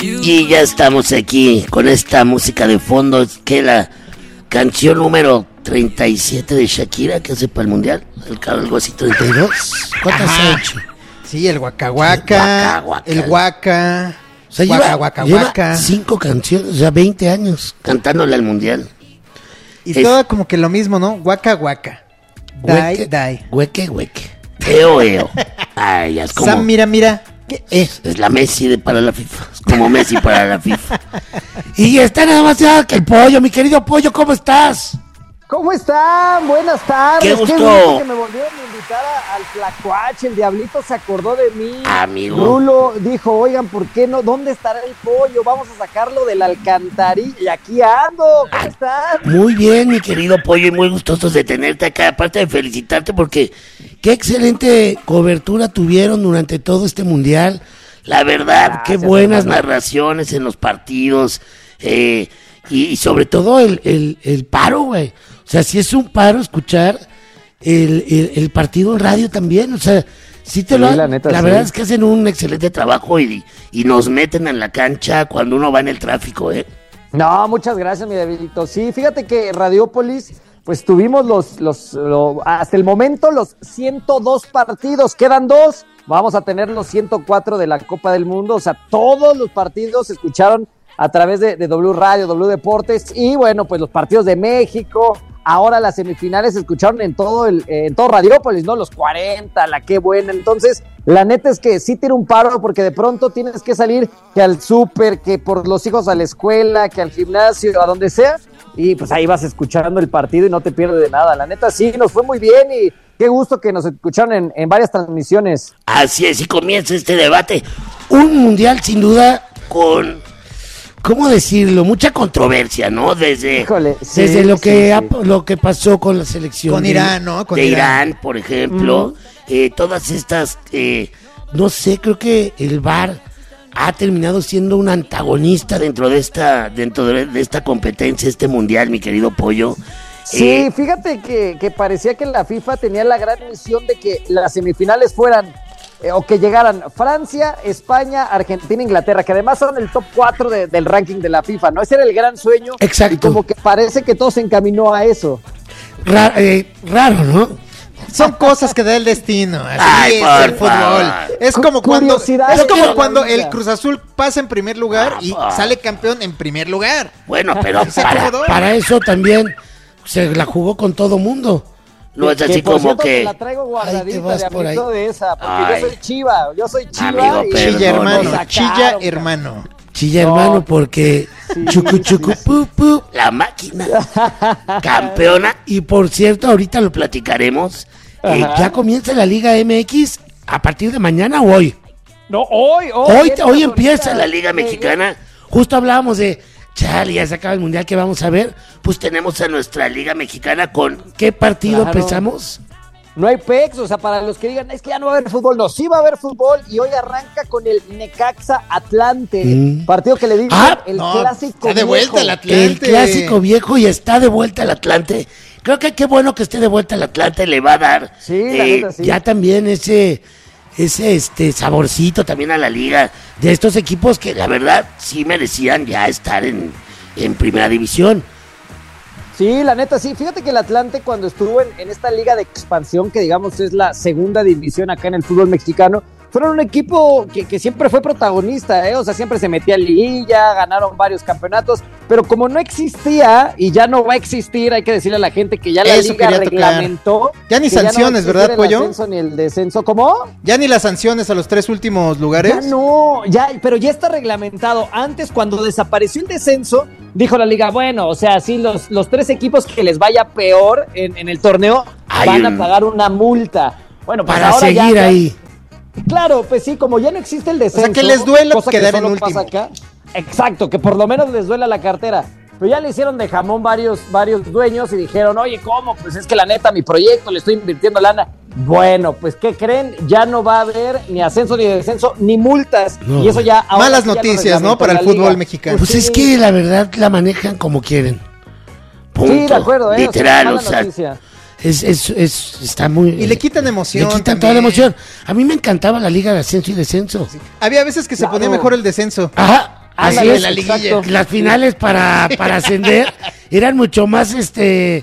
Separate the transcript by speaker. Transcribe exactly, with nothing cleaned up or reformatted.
Speaker 1: Y ya estamos aquí con esta música de fondo, es que la canción número treinta y siete de Shakira que hace para el mundial, algo así, treinta y dos. ¿Cuántas
Speaker 2: Ajá.
Speaker 1: ha hecho?
Speaker 2: Sí, el Waka Waka, el Waka,
Speaker 1: o sea,
Speaker 2: Waka
Speaker 1: lleva,
Speaker 2: Waka
Speaker 1: lleva
Speaker 2: Waka.
Speaker 1: cinco canciones, o sea, veinte años cantándole al mundial.
Speaker 2: Y
Speaker 1: es,
Speaker 2: todo como que lo mismo, ¿no? Waka Waka. Dai, dai.
Speaker 1: Hueque, hueque. Eo, eo. Ay, ya es como...
Speaker 2: Sam, mira, mira. ¿Qué
Speaker 1: es? Es la Messi de para la FIFA. Es como Messi para la FIFA. Y está nada más ya que el Pollo, mi querido Pollo, ¿cómo estás?
Speaker 3: ¿Cómo están? Buenas tardes.
Speaker 1: Qué gusto.
Speaker 3: Qué gusto que me volvieron a invitar a, al Tlacuache. El Diablito se acordó de mí.
Speaker 1: Amigo.
Speaker 3: Rulo dijo, oigan, ¿por qué no? ¿Dónde estará el Pollo? Vamos a sacarlo de la alcantarilla. Y aquí ando. ¿Cómo están?
Speaker 1: Muy bien, mi querido Pollo, y muy gustosos de tenerte acá. Aparte de felicitarte porque qué excelente cobertura tuvieron durante todo este mundial. La verdad, Gracias, qué buenas hermano. narraciones en los partidos. Eh, y, y sobre todo el, el, el paro, güey. O sea, si es un paro escuchar el, el, el partido en radio también, o sea, sí te sí, lo la, neta, la sí. verdad es que hacen un excelente trabajo y, y nos meten en la cancha cuando uno va en el tráfico, ¿eh?
Speaker 3: No, muchas gracias, mi Davidito. Sí, fíjate que Radiópolis, pues tuvimos los, los, los, hasta el momento los ciento dos partidos, quedan dos, vamos a tener los ciento cuatro de la Copa del Mundo, o sea, todos los partidos se escucharon a través de, de W Radio, W Deportes, y bueno, pues los partidos de México, ahora las semifinales se escucharon en todo el, en todo Radiópolis, ¿no? Los cuarenta, la qué buena. Entonces, la neta es que sí tiene un paro, porque de pronto tienes que salir que al súper, que por los hijos a la escuela, que al gimnasio, a donde sea, y pues ahí vas escuchando el partido y no te pierdes de nada. La neta sí, nos fue muy bien y qué gusto que nos escucharon en, en varias transmisiones.
Speaker 1: Así es, y comienza este debate. Un mundial sin duda con... ¿Cómo decirlo? Mucha controversia, ¿no? Desde,
Speaker 3: Híjole, sí,
Speaker 1: desde lo que
Speaker 3: sí,
Speaker 1: ha,
Speaker 3: sí.
Speaker 1: lo que pasó con la selección
Speaker 2: con
Speaker 1: de,
Speaker 2: Irán, ¿no? Con
Speaker 1: de
Speaker 2: Irán.
Speaker 1: Irán, por ejemplo, mm. eh, todas estas, eh, no sé, creo que el V A R ha terminado siendo un antagonista dentro de esta, dentro de, de esta competencia, este mundial, mi querido Pollo.
Speaker 3: Sí,
Speaker 1: eh,
Speaker 3: fíjate que, que parecía que la FIFA tenía la gran misión de que las semifinales fueran eh, o que llegaran Francia, España, Argentina, Inglaterra, que además son el top cuatro de, del ranking de la FIFA, ¿no? Ese era el gran sueño.
Speaker 1: Exacto.
Speaker 3: Y como que parece que todo se encaminó a eso.
Speaker 1: Ra- eh, raro, ¿no?
Speaker 2: Son cosas que da el destino. Así
Speaker 1: Ay,
Speaker 2: es el
Speaker 1: por
Speaker 2: fútbol.
Speaker 1: favor.
Speaker 2: Es como cuando, es como cuando el
Speaker 3: vida.
Speaker 2: Cruz Azul pasa en primer lugar y
Speaker 1: Ah,
Speaker 2: sale campeón en primer lugar.
Speaker 1: Bueno, pero
Speaker 2: Se
Speaker 1: para,
Speaker 2: acomodó.
Speaker 1: para eso también se la jugó con todo mundo. No es así
Speaker 3: por
Speaker 1: como
Speaker 3: cierto,
Speaker 1: que...
Speaker 3: te la traigo guardadita,
Speaker 1: Ahí te vas
Speaker 3: de
Speaker 1: por ahí.
Speaker 3: de esa, porque
Speaker 1: Ay.
Speaker 3: yo soy chiva, yo soy chiva.
Speaker 1: Amigo,
Speaker 3: y
Speaker 1: perdón,
Speaker 2: Chilla hermano,
Speaker 3: nos sacaron,
Speaker 2: chilla
Speaker 3: cabrón.
Speaker 2: hermano.
Speaker 1: Chilla
Speaker 3: No.
Speaker 1: hermano porque
Speaker 3: Sí,
Speaker 1: chucu chucu
Speaker 3: sí, sí.
Speaker 1: pu pu la máquina campeona. Y por cierto, ahorita lo platicaremos, eh,
Speaker 3: Ajá.
Speaker 1: ya comienza la Liga M X a partir de mañana o hoy.
Speaker 3: No, hoy, hoy.
Speaker 1: Hoy,
Speaker 3: viene
Speaker 1: hoy
Speaker 3: la
Speaker 1: empieza
Speaker 3: sorpresa.
Speaker 1: la Liga Mexicana. Justo hablábamos de chale, ya se acaba el mundial, ¿qué vamos a ver? Pues tenemos a nuestra Liga Mexicana con ¿qué partido
Speaker 3: Claro.
Speaker 1: empezamos?
Speaker 3: No hay pex, o sea, para los que digan, es que ya no va a haber fútbol, no, sí va a haber fútbol y hoy arranca con el Necaxa Atlante,
Speaker 1: Mm.
Speaker 3: partido que le dicen
Speaker 1: Ah,
Speaker 3: el
Speaker 2: no,
Speaker 3: clásico
Speaker 2: está de
Speaker 3: viejo.
Speaker 2: vuelta el Atlante.
Speaker 1: El clásico viejo y está de vuelta el Atlante. Creo que qué bueno que esté de vuelta el Atlante, le va a dar
Speaker 3: Sí, la
Speaker 1: eh,
Speaker 3: neta, sí.
Speaker 1: ya también ese ese este saborcito también a la liga de estos equipos que la verdad sí merecían ya estar en, en primera división.
Speaker 3: Sí, la neta, sí. Fíjate que el Atlante cuando estuvo en, en esta liga de expansión, que digamos es la segunda división acá en el fútbol mexicano, fueron un equipo que, que siempre fue protagonista, ¿eh? O sea, siempre se metía en liguilla, ganaron varios campeonatos, pero como no existía y ya no va a existir, hay que decirle a la gente que ya la
Speaker 2: Eso
Speaker 3: liga
Speaker 2: quería tocar.
Speaker 3: reglamentó.
Speaker 2: Ya ni
Speaker 3: que no va a
Speaker 2: sanciones,
Speaker 3: existir
Speaker 2: ¿verdad,
Speaker 3: el
Speaker 2: Pollo?
Speaker 3: ascenso ni el descenso, ¿cómo?
Speaker 2: Ya ni las sanciones a los tres últimos lugares.
Speaker 3: Ya no, ya, pero ya está reglamentado. Antes, cuando desapareció el descenso, dijo la liga, bueno, o sea, sí, los, los tres equipos que les vaya peor en, en el torneo
Speaker 1: Hay
Speaker 3: van
Speaker 1: un-
Speaker 3: a pagar una multa. Bueno, pues
Speaker 1: Para
Speaker 3: ahora ya-
Speaker 1: seguir
Speaker 3: ya-
Speaker 1: ahí.
Speaker 3: Claro, pues sí, como ya no existe el descenso.
Speaker 2: que les duela
Speaker 3: cosa que
Speaker 2: quedar en
Speaker 3: solo
Speaker 2: último.
Speaker 3: pasa acá. Exacto, que por lo menos les duela la cartera. Pero ya le hicieron de jamón varios, varios dueños y dijeron, oye, ¿cómo? Pues es que la neta, mi proyecto, le estoy invirtiendo lana. Bueno, pues, ¿qué creen? Ya no va a haber ni ascenso ni descenso, ni multas.
Speaker 1: No.
Speaker 3: Y eso ya... ahora
Speaker 2: Malas
Speaker 3: sí ya lo
Speaker 2: noticias, ¿no?
Speaker 3: reglamentó
Speaker 2: Para el
Speaker 3: la
Speaker 2: fútbol
Speaker 3: liga.
Speaker 2: mexicano.
Speaker 1: Pues
Speaker 3: sí.
Speaker 1: es que la verdad la manejan como quieren. Punto.
Speaker 3: Sí, de acuerdo, ¿eh?
Speaker 1: Literal,
Speaker 3: o
Speaker 1: o
Speaker 3: sea,
Speaker 1: sea,
Speaker 3: mala noticia.
Speaker 1: es, es, es, está muy...
Speaker 2: Y le quitan emoción
Speaker 1: Le quitan
Speaker 2: también.
Speaker 1: toda la emoción. A mí me encantaba la liga de ascenso y descenso.
Speaker 2: Había veces que se
Speaker 3: Claro.
Speaker 2: ponía mejor el descenso.
Speaker 1: Ajá, Así
Speaker 3: Ándale,
Speaker 1: es,
Speaker 2: la liguilla.
Speaker 3: exacto.
Speaker 1: las finales para, para ascender eran mucho más este